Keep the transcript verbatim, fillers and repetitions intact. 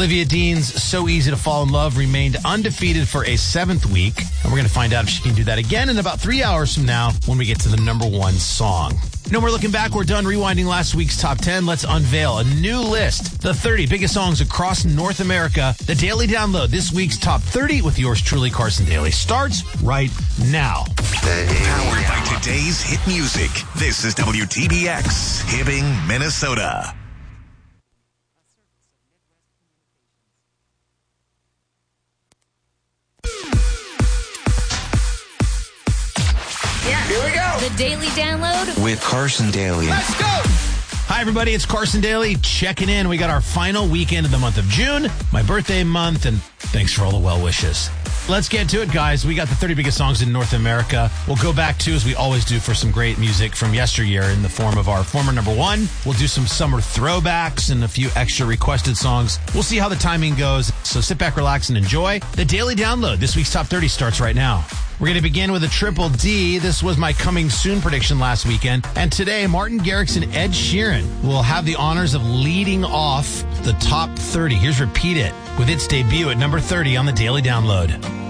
Olivia Dean's So Easy to Fall in Love remained undefeated for a seventh week. And we're going to find out if she can do that again in about three hours from now when we get to the number one song. No more looking back. We're done rewinding last week's top ten. Let's unveil a new list. The thirty biggest songs across North America. The Daily Download. This week's top thirty with yours truly, Carson Daly. Starts right now. Powered by today's hit music. This is W T B X, Hibbing, Minnesota. Here we go. The Daily Download with Carson Daly. Let's go. Hi, everybody. It's Carson Daly checking in. We got our final weekend of the month of June, my birthday month, and thanks for all the well wishes. Let's get to it, guys. We got the thirty biggest songs in North America. We'll go back to, as we always do, for some great music from yesteryear in the form of our former number one. We'll do some summer throwbacks and a few extra requested songs. We'll see how the timing goes. So sit back, relax, and enjoy. The Daily Download. This week's top thirty starts right now. We're going to begin with a triple D. This was my coming soon prediction last weekend. And today, Martin Garrix and Ed Sheeran will have the honors of leading off the top thirty. Here's Repeat It with its debut at number thirty on the Daily Download.